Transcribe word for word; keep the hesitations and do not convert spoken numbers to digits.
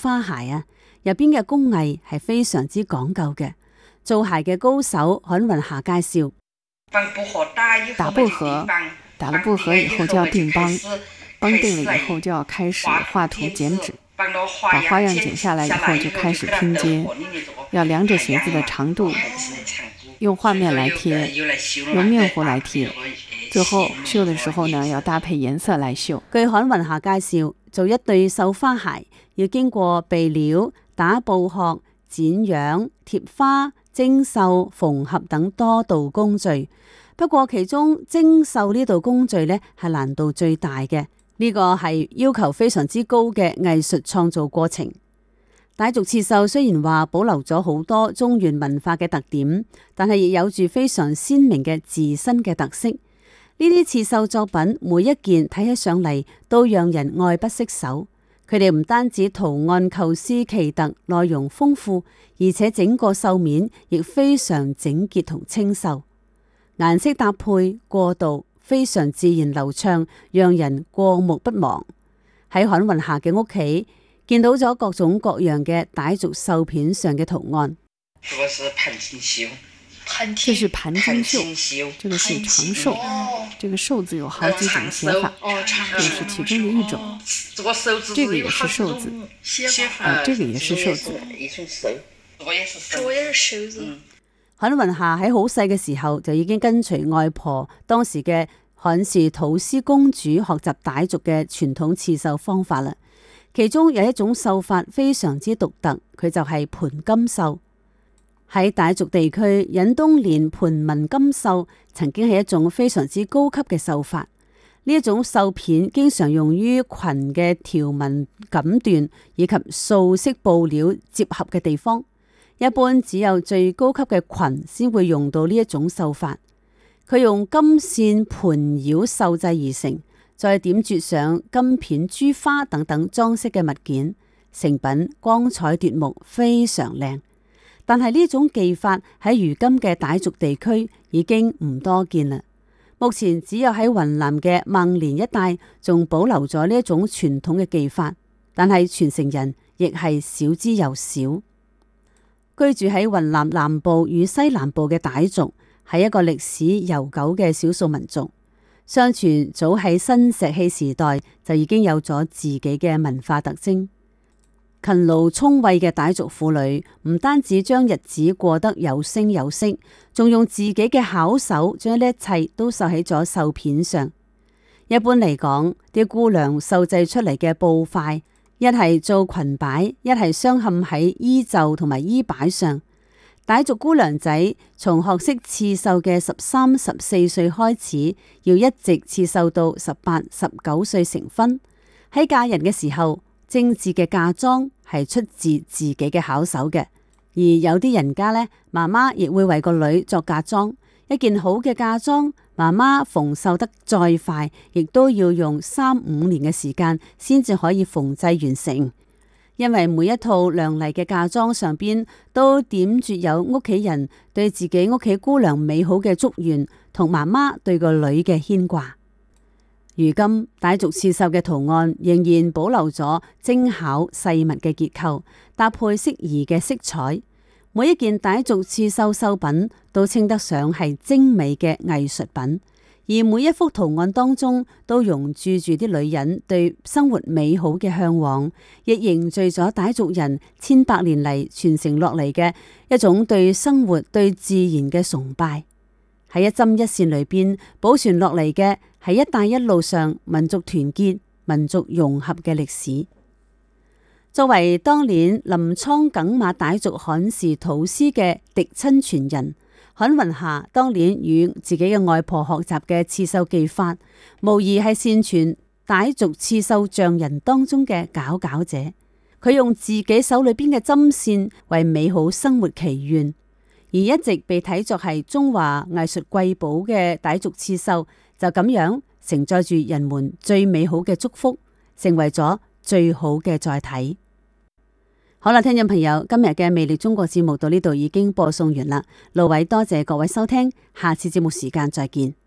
花鞋啊，入邊嘅工藝係非常之講究嘅。做鞋嘅高手韓雲霞介紹， 打布盒，打了布盒以後就要定幫，幫定了以後就要開始畫圖剪紙，把花樣剪下來以後就開始拼接，要量着鞋子的長度，用畫面來貼，用面糊來貼，最後繡的時候呢，要搭配顏色來繡。 據韓雲霞介紹，做一對繡花鞋要經過備料、打布殼、剪樣、貼花、精繡、縫合等多道工序。不過其中精繡呢道工序呢係難度最大嘅，呢個係要求非常之高嘅藝術創造過程。傣族刺繡雖然話保留咗好多中原文化嘅特點，但係亦有住非常鮮明嘅自身嘅特色。呢啲刺繡作品每一件睇起上嚟都讓人愛不釋手。佢哋唔單止圖案構思奇特、內容豐富，而且整個繡面亦非常整潔同清秀。顏色搭配過渡非常自然流暢，讓人過目不忘。喺韓雲霞嘅屋企見到咗各種各樣嘅傣族繡片上嘅圖案。 這個是盤錦繡，這是盤錦繡，這個是長壽，哦、這個壽字有好幾種寫法，這、哦、是其中的一種。這個這個也是壽字，啊，這個也是壽字，這個也是壽字。 韓雲霞喺好細嘅時候就已經跟隨外婆當時嘅漢氏土司公主學習傣族嘅傳統刺繡方法啦。其中有一種繡法非常之獨特，佢就係盤金繡。喺傣族地區，引東連盤紋金繡曾經係一種非常之高級嘅繡法。呢一種繡片經常用於裙嘅條紋錦緞以及素色布料接合嘅地方。一般只有最高級嘅裙先會用到呢一種繡法。佢用金線盤繞繡製而成，再點綴上金片、珠花等等裝飾嘅物件，成品光彩奪目，非常靚。但係呢種技法喺如今嘅傣族地區已經唔多見啦。目前只有喺雲南嘅孟連一帶仲保留咗呢一種傳統嘅技法，但係傳承人亦係少之又少。居住喺雲南南部與西南部嘅傣族係一個歷史悠久嘅少數民族，相傳早喺新石器時代就已經有咗自己嘅文化特徵。勤勞聰慧嘅傣族婦女唔單止將日子過得有聲有色，仲用自己嘅巧手將呢一切都繡喺咗繡片上。一般嚟講，啲姑娘繡製出嚟嘅布塊，一係做裙擺，一係鑲嵌喺衣袖同埋衣擺上。傣族姑娘仔從學識刺繡嘅十三、十四歲開始，要一直刺繡到十八、十九歲成婚。喺嫁人嘅時候，精緻嘅嫁妝係出自自己嘅巧手嘅。而有啲人家呢，媽媽亦會為個女作嫁妝。一件好嘅嫁妝，媽媽縫繡得再快，亦都要用三五年嘅時間先至可以縫製完成。因為每一套亮麗嘅嫁妝上邊都點綴有屋企人對自己屋企姑娘美好嘅祝願，同媽媽對個女嘅牽掛。如今傣族刺繡嘅圖案仍然保留咗精巧細密嘅結構，搭配適宜嘅色彩。每一件傣族刺繡繡品都稱得上係精美嘅藝術品，而每一幅圖案當中都融鑄住啲女人對生活美好嘅向往，亦凝聚咗傣族人千百年嚟傳承落嚟嘅一種對生活、對自然嘅崇拜。喺一針一線裏邊保存落嚟嘅係一帶一路上民族團結、民族融合嘅歷史。作為當年臨滄耿馬傣族漢氏土司嘅嫡親傳人，韓雲霞當年與自己嘅外婆學習嘅刺繡技法，無疑係擅傳傣族刺繡匠人當中嘅佼佼者。佢用自己手裏邊嘅針線為美好生活祈願，而一直被睇作係中華藝術瑰寶嘅傣族刺繡，就咁樣承載住人們最美好嘅祝福，成為咗最好嘅載體。好啦，聽眾朋友，今日嘅魅力中國節目到呢度已經播送完啦。盧偉多謝各位收聽，下次節目時間再見。